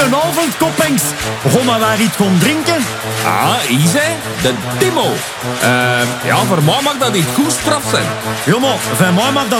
Goedenavond, koppengs. Gaan we waar iets gaan drinken? Ah, Isa, de Timo. Ja, voor mij mag dat niet goed straf zijn. Ja, maar van mij mag dat